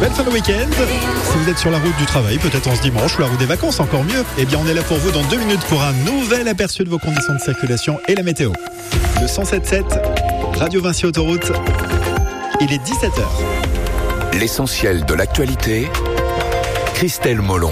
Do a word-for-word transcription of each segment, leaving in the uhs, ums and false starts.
Belle fin de week-end. Si vous êtes sur la route du travail, peut-être en ce dimanche, ou la route des vacances, encore mieux, eh bien on est là pour vous dans deux minutes pour un nouvel aperçu de vos conditions de circulation et la météo. Le cent sept virgule sept, Radio Vinci Autoroute, il est dix-sept heures. L'essentiel de l'actualité, Christelle Molon.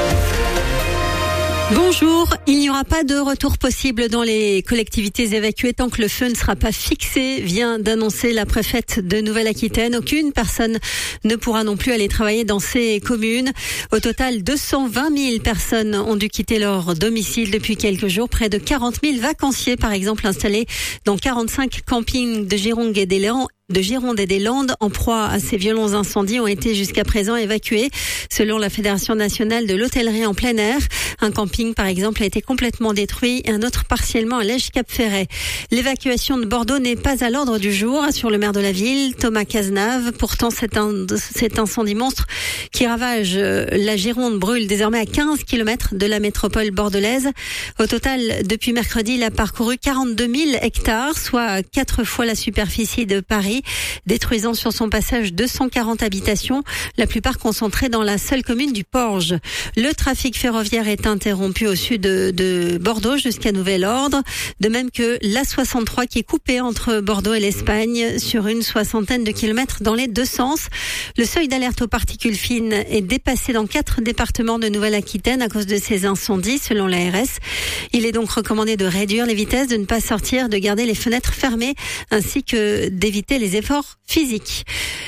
Bonjour, il n'y aura pas de retour possible dans les collectivités évacuées tant que le feu ne sera pas fixé, vient d'annoncer la préfète de Nouvelle-Aquitaine. Aucune personne ne pourra non plus aller travailler dans ces communes. Au total, deux cent vingt mille personnes ont dû quitter leur domicile depuis quelques jours. Près de quarante mille vacanciers, par exemple, installés dans quarante-cinq campings de Gironde et des Landes, de Gironde et des Landes en proie à ces violents incendies ont été jusqu'à présent évacués. Selon la Fédération nationale de l'hôtellerie en plein air, un camping par exemple a été complètement détruit et un autre partiellement à Lège-Cap-Ferret. L'évacuation de Bordeaux n'est pas à l'ordre du jour, assure le maire de la ville, Thomas Cazenave. Pourtant, cet, un, cet incendie monstre qui ravage la Gironde brûle désormais à quinze kilomètres de la métropole bordelaise. Au total, depuis mercredi, il a parcouru quarante-deux mille hectares, soit quatre fois la superficie de Paris, détruisant sur son passage deux cent quarante habitations, la plupart concentrées dans la seule commune du Porge. Le trafic ferroviaire est interrompu au sud de, de Bordeaux jusqu'à nouvel ordre, de même que l'A soixante-trois qui est coupée entre Bordeaux et l'Espagne sur une soixantaine de kilomètres dans les deux sens. Le seuil d'alerte aux particules fines est dépassé dans quatre départements de Nouvelle-Aquitaine à cause de ces incendies, selon l'A R S. Il est donc recommandé de réduire les vitesses, de ne pas sortir, de garder les fenêtres fermées, ainsi que d'éviter les efforts physiques.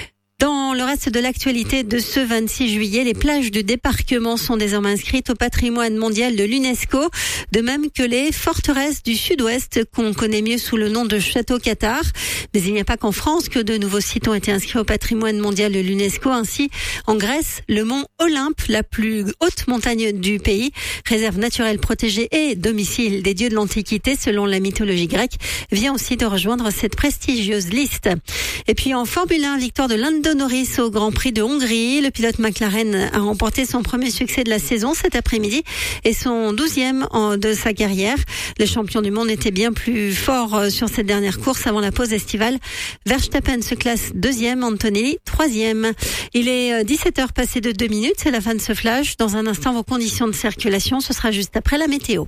Dans le reste de l'actualité de ce vingt-six juillet, les plages du débarquement sont désormais inscrites au patrimoine mondial de l'UNESCO, de même que les forteresses du sud-ouest qu'on connaît mieux sous le nom de Château Cathare. Mais il n'y a pas qu'en France que de nouveaux sites ont été inscrits au patrimoine mondial de l'UNESCO. Ainsi, en Grèce, le mont Olympe, la plus haute montagne du pays, réserve naturelle protégée et domicile des dieux de l'Antiquité selon la mythologie grecque, vient aussi de rejoindre cette prestigieuse liste. Et puis en Formule un, victoire de Lando Norris au Grand Prix de Hongrie. Le pilote McLaren a remporté son premier succès de la saison cet après-midi et son douzième de sa carrière. Le champion du monde était bien plus fort sur cette dernière course avant la pause estivale. Verstappen se classe deuxième, Antonelli troisième. Il est dix-sept heures passées de deux minutes, c'est la fin de ce flash. Dans un instant, vos conditions de circulation, ce sera juste après la météo.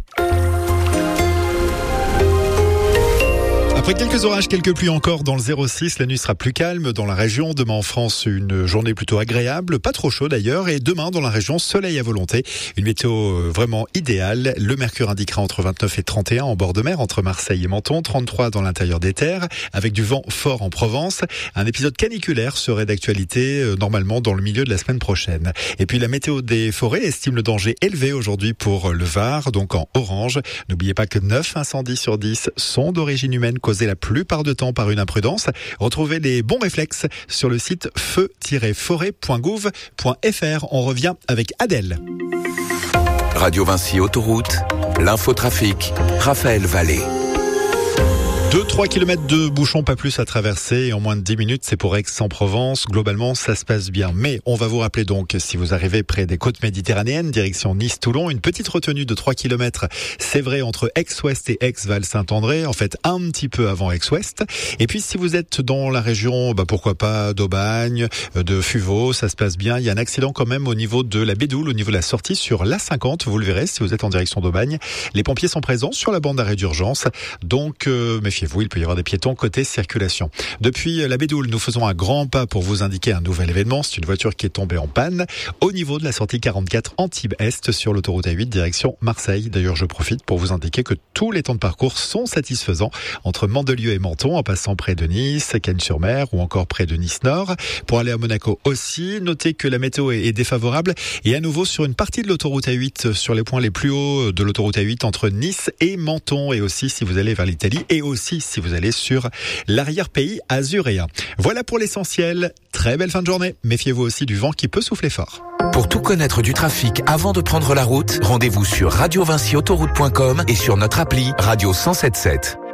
Après quelques orages, quelques pluies encore dans le zéro six, la nuit sera plus calme dans la région. Demain en France, une journée plutôt agréable, pas trop chaud d'ailleurs. Et demain dans la région, soleil à volonté. Une météo vraiment idéale. Le mercure indiquera entre vingt-neuf et trente et un en bord de mer, entre Marseille et Menton, trente-trois dans l'intérieur des terres, avec du vent fort en Provence. Un épisode caniculaire serait d'actualité normalement dans le milieu de la semaine prochaine. Et puis la météo des forêts estime le danger élevé aujourd'hui pour le Var, donc en orange. N'oubliez pas que neuf incendies sur dix sont d'origine humaine, causés la plupart du temps par une imprudence. Retrouvez les bons réflexes sur le site feu tiret forêt point gouv point f r. On revient avec Adèle. Radio Vinci Autoroute, l'infotrafic, Raphaël Vallée. deux à trois kilomètres de bouchons, pas plus à traverser. Et en moins de dix minutes, c'est pour Aix-en-Provence. Globalement, ça se passe bien. Mais on va vous rappeler donc, si vous arrivez près des côtes méditerranéennes, direction Nice-Toulon, une petite retenue de trois kilomètres, c'est vrai, entre Aix-Ouest et Aix-Val-Saint-André. En fait, un petit peu avant Aix-Ouest. Et puis, si vous êtes dans la région, bah, pourquoi pas, d'Aubagne, de Fuveau, ça se passe bien. Il y a un accident quand même au niveau de la Bédoule, au niveau de la sortie sur l'A cinquante. Vous le verrez si vous êtes en direction d'Aubagne. Les pompiers sont présents sur la bande d'arrêt d'urgence. Donc, euh, méfiez-vous. Vous, il peut y avoir des piétons côté circulation. Depuis la Bédoule, nous faisons un grand pas pour vous indiquer un nouvel événement. C'est une voiture qui est tombée en panne au niveau de la sortie quarante-quatre Antibes-Est sur l'autoroute A huit direction Marseille. D'ailleurs, je profite pour vous indiquer que tous les temps de parcours sont satisfaisants entre Mandelieu et Menton, en passant près de Nice, Cannes-sur-Mer ou encore près de Nice-Nord. Pour aller à Monaco aussi, notez que la météo est défavorable et à nouveau sur une partie de l'autoroute A huit, sur les points les plus hauts de l'autoroute A huit entre Nice et Menton, et aussi si vous allez vers l'Italie et aussi si vous allez sur l'arrière-pays azuréen. Voilà pour l'essentiel. Très belle fin de journée. Méfiez-vous aussi du vent qui peut souffler fort. Pour tout connaître du trafic avant de prendre la route, rendez-vous sur radio vinci autoroute point com et sur notre appli Radio cent sept sept.